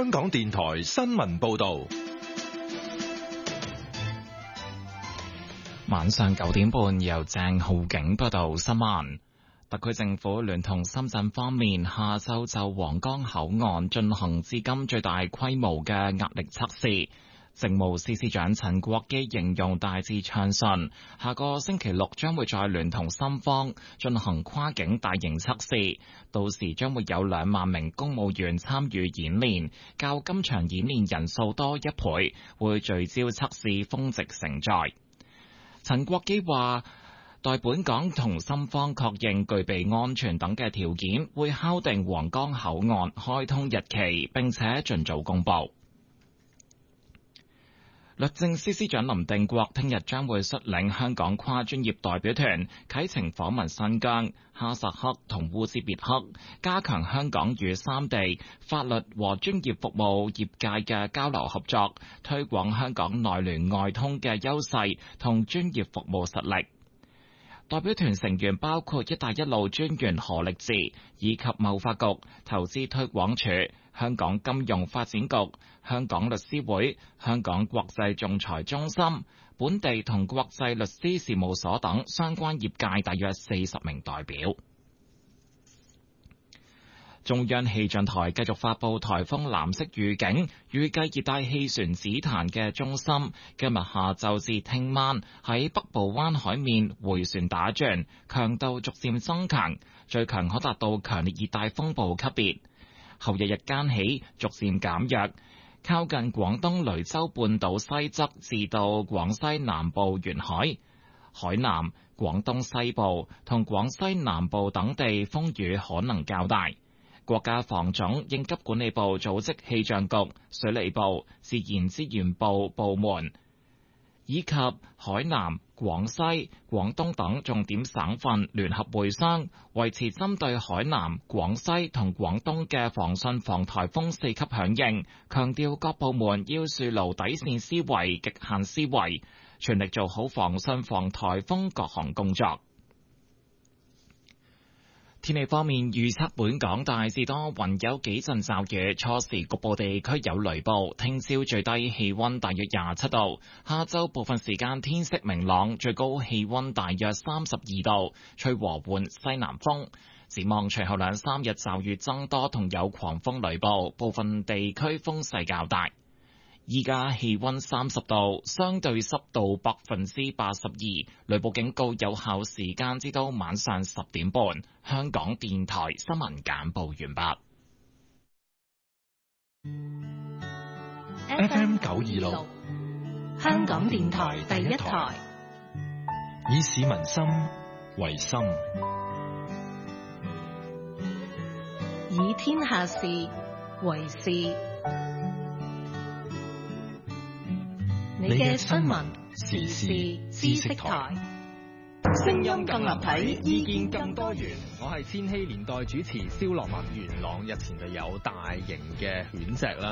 香港電台新聞報道。 晚上9點半，由鄭浩景報道新聞。特區政府聯同深圳方面下晝就皇崗口岸進行至今最大規模嘅壓力測試。政務司司長陳國基形容大致暢順，下個星期六將會再聯同深方進行跨境大型測試，到時將會有2萬名公務員參與演練，較今場演練人數多1倍，會聚焦測試峰值承載。陳國基話，待本港同深方確認具備安全等嘅條件，會敲定皇崗口岸開通日期，並且盡早公佈。律政司司長林定國聽日將會率領香港跨專業代表團啟程訪問新疆、哈薩克同烏茲別克，加強香港與三地法律和專業服務業界嘅交流合作，推廣香港內聯外通嘅優勢同專業服務實力。代表團成員包括一帶一路專員何力智，以及貿發局、投資推廣署、香港金融發展局、香港律師會、香港國際仲裁中心、本地同國際律師事務所等相關業界大約40名代表。中央氣象台繼續發佈颱風藍色預警，預計熱帶氣旋紫檀嘅中心今日下晝至聽晚喺北部灣海面迴旋打轉，強度逐漸增強，最強可達到強烈熱帶風暴級別。後日日間起逐漸減弱，靠近廣東雷州半島西側至到廣西南部沿海、海南、廣東西部同廣西南部等地風雨可能較大。國家防總應急管理部組織氣象局、水利部、自然資源部部門以及海南、廣西、廣東等重點省份聯合會商，維持針對海南、廣西同廣東嘅防汛防颱風4級響應，強調各部門要樹牢底線思維、極限思維，全力做好防汛防颱風各項工作。天氣方面，預測本港大致多雲，有幾陣驟雨，初時局部地區有雷暴。聽朝最低氣溫大約27度，下晝部分時間天色明朗，最高氣溫大約32度，吹和緩西南風。展望隨後2-3日驟雨增多，同有狂風雷暴，部分地區風勢較大。依家氣溫30度，相對濕度82%，雷暴警告有效時間至到晚上10點半。香港電台新聞簡報完畢。 FM 926， 香港電台第一台， 以市民心為心， 以天下事為事。你嘅新聞時事知識台， 聲音更立體，意見更多元。我係千禧年代主持蕭樂文。元朗日前就有大型嘅犬隻啦，